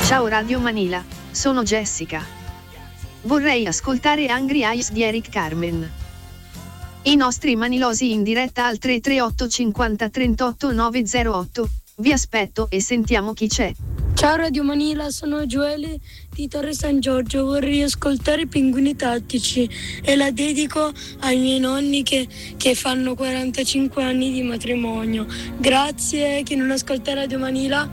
Ciao Radio Manila, sono Jessica. Vorrei ascoltare Angry Eyes di Eric Carmen. I nostri manilosi in diretta al 338 50 38 908. Vi aspetto e sentiamo chi c'è. Ciao Radio Manila, sono Gioele di Torre San Giorgio. Vorrei ascoltare i Pinguini Tattici e la dedico ai miei nonni che fanno 45 anni di matrimonio. Grazie, chi non ascolta Radio Manila